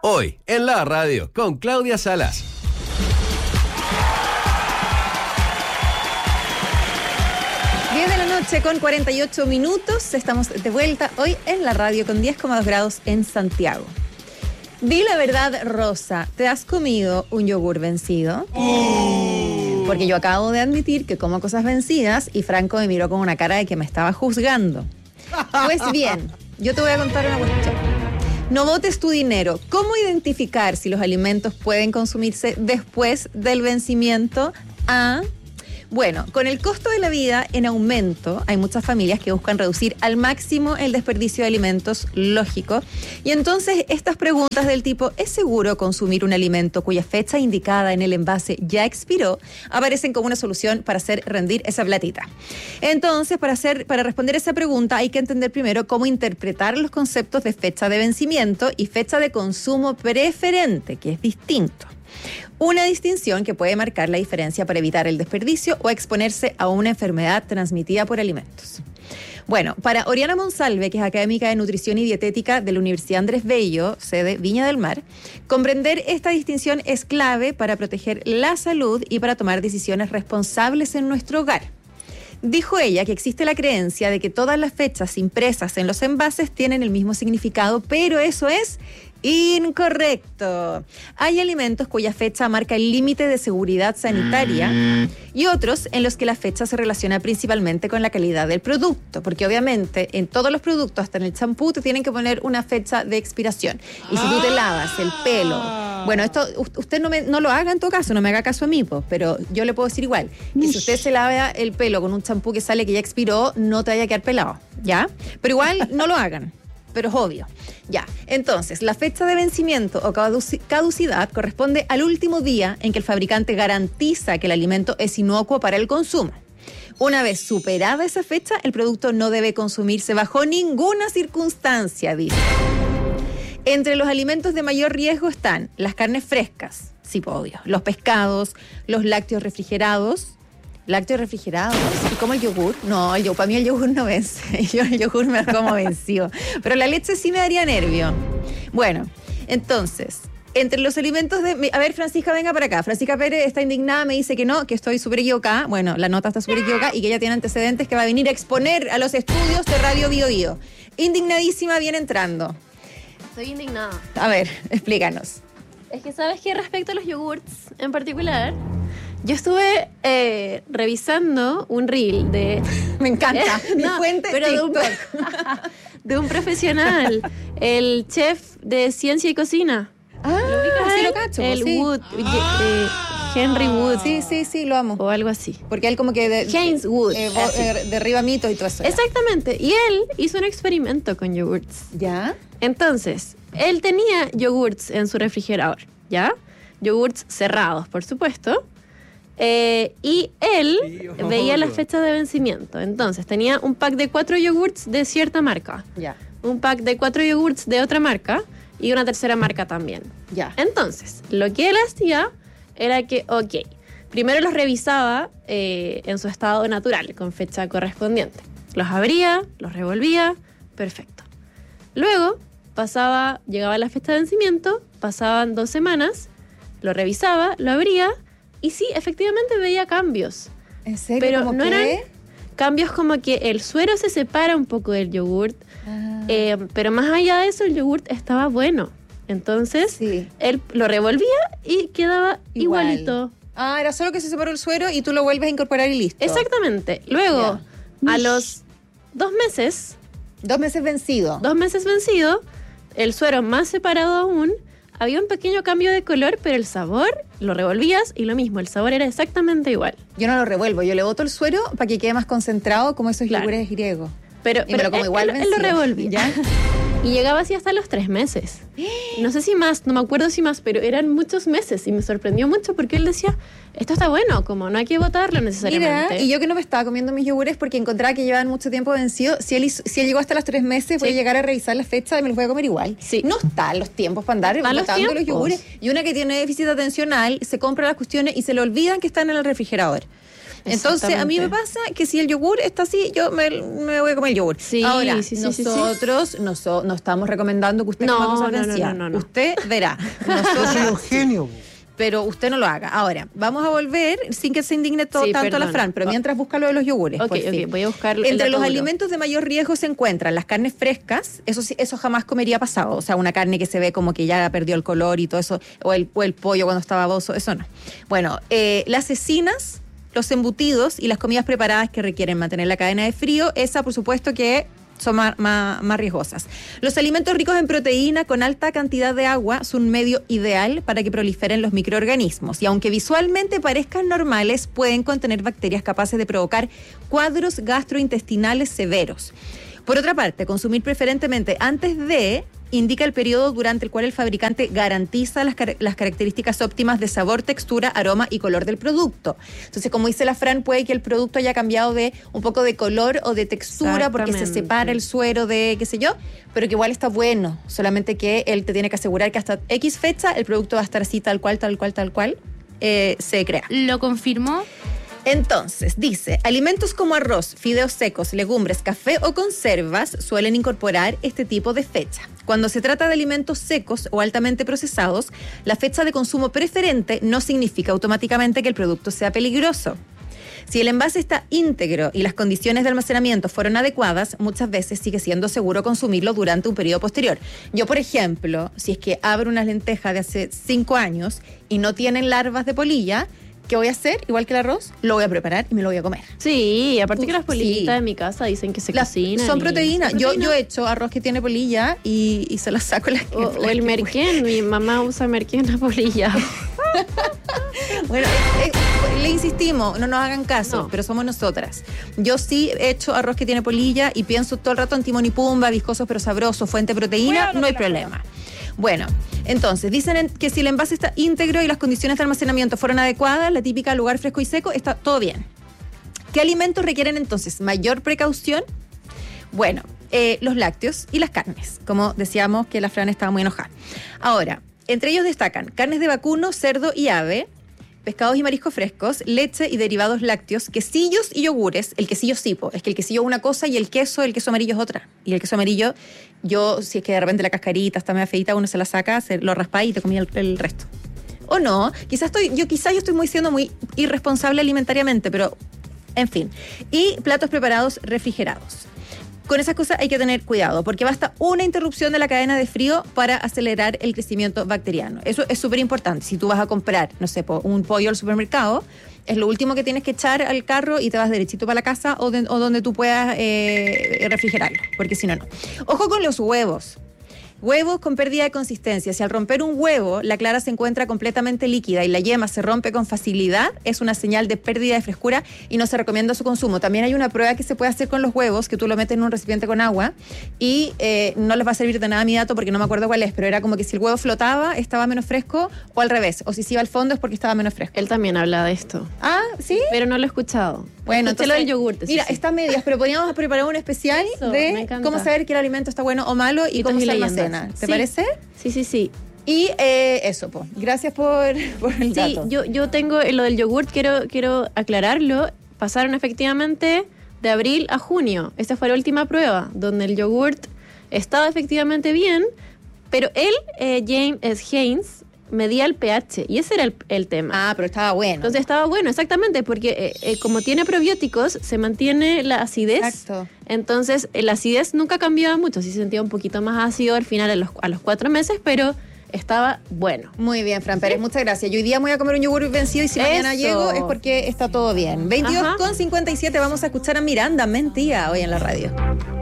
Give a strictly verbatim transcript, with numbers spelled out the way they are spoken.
Hoy, en la radio, con Claudia Salas. diez de la noche con cuarenta y ocho minutos. Estamos de vuelta hoy en la radio con diez coma dos grados en Santiago. Di la verdad, Rosa, ¿te has comido un yogur vencido? Uh. Porque yo acabo de admitir que como cosas vencidas y Franco me miró con una cara de que me estaba juzgando. Pues bien, yo te voy a contar una cuestión. No botes tu dinero. ¿Cómo identificar si los alimentos pueden consumirse después del vencimiento? Ah, bueno, con el costo de la vida en aumento, hay muchas familias que buscan reducir al máximo el desperdicio de alimentos, lógico. Y entonces estas preguntas del tipo, ¿es seguro consumir un alimento cuya fecha indicada en el envase ya expiró? Aparecen como una solución para hacer rendir esa platita. Entonces, para, hacer, para responder esa pregunta hay que entender primero cómo interpretar los conceptos de fecha de vencimiento y fecha de consumo preferente, que es distinto. Una distinción que puede marcar la diferencia para evitar el desperdicio o exponerse a una enfermedad transmitida por alimentos. Bueno, para Oriana Monsalve, que es académica de Nutrición y Dietética de la Universidad Andrés Bello, sede Viña del Mar, comprender esta distinción es clave para proteger la salud y para tomar decisiones responsables en nuestro hogar. Dijo ella que existe la creencia de que todas las fechas impresas en los envases tienen el mismo significado, pero eso es incorrecto. Hay alimentos cuya fecha marca el límite de seguridad sanitaria y otros en los que la fecha se relaciona principalmente con la calidad del producto, porque obviamente en todos los productos, hasta en el champú, te tienen que poner una fecha de expiración. Y si tú te lavas el pelo, bueno, esto usted no, me, no lo haga en todo caso, no me haga caso a mí, po, pero yo le puedo decir igual, que si usted se lava el pelo con un champú que sale que ya expiró, no te vaya a quedar pelado, ¿ya? Pero igual no lo hagan. Pero es obvio. Ya, entonces, la fecha de vencimiento o caducidad corresponde al último día en que el fabricante garantiza que el alimento es inocuo para el consumo. Una vez superada esa fecha, el producto no debe consumirse bajo ninguna circunstancia, dice. Entre los alimentos de mayor riesgo están las carnes frescas, sí, obvio, los pescados, los lácteos refrigerados, lácteos refrigerados. ¿Y como el yogur? No, el yogur, para mí el yogur no vence. Yo el yogur me lo como vencido. Pero la leche sí me daría nervio. Bueno, entonces, entre los alimentos de... A ver, Francisca, venga para acá. Francisca Pérez está indignada, me dice que no, que estoy súper equivocada. Bueno, la nota está súper equivocada y que ella tiene antecedentes que va a venir a exponer a los estudios de Radio Bio Bio. Indignadísima, viene entrando. Estoy indignada. A ver, explícanos. Es que, ¿sabes qué? Respecto a los yogurts en particular... Yo estuve eh, revisando un reel de... Me encanta. Eh, Mi no, fuente pero de un, de un profesional, el chef de ciencia y cocina. Ah, ¿Lo sí lo cacho. El sí. Wood, eh, Henry Wood. Sí, sí, sí, lo amo. O algo así. Porque él como que... De, James Wood. Eh, eh, derriba mitos y todo eso. Exactamente. Y él hizo un experimento con yogurts. ¿Ya? Entonces, él tenía yogurts en su refrigerador, ¿ya? Yogurts cerrados, por supuesto. Eh, y él Dios, veía la fecha de vencimiento. Entonces tenía un pack de cuatro yogurts de cierta marca, ya. un pack de cuatro yogurts de otra marca y una tercera marca también. Ya. Entonces, lo que él hacía era que, ok, primero los revisaba eh, en su estado natural, con fecha correspondiente. Los abría, los revolvía, perfecto. Luego pasaba, llegaba la fecha de vencimiento, pasaban dos semanas, lo revisaba, lo abría. Y sí, efectivamente veía cambios. ¿En serio? Pero ¿Cómo no qué? eran cambios como que el suero se separa un poco del yogurt. Ah. Eh, pero más allá de eso, el yogurt estaba bueno. Entonces, sí. Él lo revolvía y quedaba Igual. igualito. Ah, era solo que se separó el suero y tú lo vuelves a incorporar y listo. Exactamente. Luego, yeah. a los dos meses... Dos meses vencido. Dos meses vencido, el suero más separado aún... Había un pequeño cambio de color, pero el sabor lo revolvías y lo mismo, el sabor era exactamente igual. Yo no lo revuelvo, yo le boto el suero para que quede más concentrado como esos claro. yogures griegos. Pero, pero lo como él, igual él, él lo revolvía. ¿Ya? Y llegaba así hasta los tres meses. No sé si más, no me acuerdo si más, pero eran muchos meses y me sorprendió mucho porque él decía, esto está bueno, como no hay que botarlo necesariamente. Mira, y yo que no me estaba comiendo mis yogures porque encontraba que llevaban mucho tiempo vencido, si él, hizo, si él llegó hasta los tres meses, sí. voy a llegar a revisar la fecha y me los voy a comer igual. Sí. No están los tiempos para andar botando los, los yogures. Y una que tiene déficit atencional se compra las cuestiones y se le olvidan que están en el refrigerador. Entonces, a mí me pasa que si el yogur está así, yo me, me voy a comer el yogur. Sí, Ahora, sí, sí, nosotros sí, sí. No, so, no estamos recomendando que usted no, coma cosas no, no, vencidas. no, no, no. Usted verá. Yo soy un genio. Pero usted no lo haga. Ahora, vamos a volver sin que se indigne todo, Sí, tanto perdón. a la Fran, pero mientras busca lo de los yogures. Ok, por ok, fin. voy a buscar el Entre dato los duro. alimentos de mayor riesgo se encuentran las carnes frescas, eso sí, eso jamás comería pasado, o sea, una carne que se ve como que ya perdió el color y todo eso, o el, o el pollo cuando está baboso, eso no. Bueno, eh, las cecinas, los embutidos y las comidas preparadas que requieren mantener la cadena de frío, esa por supuesto que son más, más, más riesgosas. Los alimentos ricos en proteína con alta cantidad de agua son un medio ideal para que proliferen los microorganismos y aunque visualmente parezcan normales, pueden contener bacterias capaces de provocar cuadros gastrointestinales severos. Por otra parte, consumir preferentemente antes de indica el periodo durante el cual el fabricante garantiza las, car- las características óptimas de sabor, textura, aroma y color del producto. Entonces, como dice la Fran, puede que el producto haya cambiado de un poco de color o de textura porque se separa el suero de qué sé yo, pero que igual está bueno, solamente que él te tiene que asegurar que hasta X fecha el producto va a estar así tal cual, tal cual, tal cual eh, se crea. ¿Lo confirmó? Entonces, dice, alimentos como arroz, fideos secos, legumbres, café o conservas suelen incorporar este tipo de fecha. Cuando se trata de alimentos secos o altamente procesados, la fecha de consumo preferente no significa automáticamente que el producto sea peligroso. Si el envase está íntegro y las condiciones de almacenamiento fueron adecuadas, muchas veces sigue siendo seguro consumirlo durante un periodo posterior. Yo, por ejemplo, si es que abro unas lentejas de hace cinco años y no tienen larvas de polilla, ¿qué voy a hacer? Igual que el arroz, lo voy a preparar y me lo voy a comer. Sí, aparte Uf, que las polillitas sí. de mi casa dicen que se Las- cocinan. son y- proteínas. son Yo, proteínas. yo he hecho arroz que tiene polilla y, y se las saco las que- O, o las el que- merquén, mi mamá usa merquén a polilla. Bueno, eh, eh, le insistimos, no nos hagan caso, No. pero somos nosotras. Yo sí he hecho arroz que tiene polilla y pienso todo el rato en timón y pumba, viscoso pero sabroso, fuente de proteína, no hay problema. Bueno, entonces, dicen en- que si el envase está íntegro y las condiciones de almacenamiento fueron adecuadas, la típica lugar fresco y seco, está todo bien. ¿Qué alimentos requieren entonces mayor precaución? Bueno, eh, los lácteos y las carnes, como decíamos que la Fran estaba muy enojada. Ahora, entre ellos destacan carnes de vacuno, cerdo y ave, pescados y mariscos frescos, leche y derivados lácteos, quesillos y yogures. El quesillo sí, po, es que el quesillo es una cosa y el queso, el queso amarillo es otra. Y el queso amarillo, yo, si es que de repente la cascarita está media feita, uno se la saca, se lo raspa y te comía el, el resto. O no, quizás estoy, yo quizás yo estoy muy siendo muy irresponsable alimentariamente, pero en fin. Y platos preparados refrigerados. Con esas cosas hay que tener cuidado, porque basta una interrupción de la cadena de frío para acelerar el crecimiento bacteriano. Eso es súper importante. Si tú vas a comprar, no sé, po, un pollo al supermercado, es lo último que tienes que echar al carro y te vas derechito para la casa o, de, o donde tú puedas eh, refrigerarlo, porque si no, no. Ojo con los huevos. Huevos con pérdida de consistencia. Si al romper un huevo la clara se encuentra completamente líquida y la yema se rompe con facilidad, es una señal de pérdida de frescura y no se recomienda su consumo. También hay una prueba que se puede hacer con los huevos, que tú lo metes en un recipiente con agua y eh, no les va a servir de nada mi dato porque no me acuerdo cuál es, pero era como que si el huevo flotaba estaba menos fresco o al revés, o si se iba al fondo es porque estaba menos fresco. Él también habla de esto, Ah, ¿sí? pero no lo he escuchado. Bueno, Escuché lo entonces, del yogur. mira, está a medias, pero podríamos preparar un especial Eso, me de encanta. cómo saber que el alimento está bueno o malo y Mitos cómo y se leyendas. almacena. ¿Te Sí. parece? Sí, sí, sí. Y eh, eso, po. Gracias por, por el Sí, dato. yo, yo tengo eh, lo del yogurt, quiero, quiero aclararlo. Pasaron efectivamente de abril a junio. Esta fue la última prueba, donde el yogurt estaba efectivamente bien, pero él, eh, James S. Haynes, medía el pH y ese era el, el tema. Ah, pero estaba bueno. Entonces estaba bueno, exactamente, porque eh, eh, como tiene probióticos, se mantiene la acidez. Exacto. Entonces, eh, la acidez nunca cambiaba mucho, sí se sentía un poquito más ácido al final a los, a los cuatro meses, pero estaba bueno. Muy bien, Fran Pérez, muchas gracias. Yo hoy día me voy a comer un yogur vencido y si mañana Eso. llego es porque está todo bien. veintidós Ajá. con cincuenta y siete vamos a escuchar a Miranda Mentía hoy en la radio.